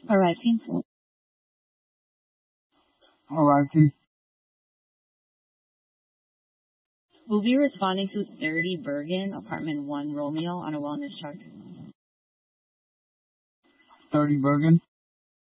Alright, Pencil. Alrighty. We'll be responding to 30 Bergen, apartment 1, Romeo, on a wellness check. 30 Bergen.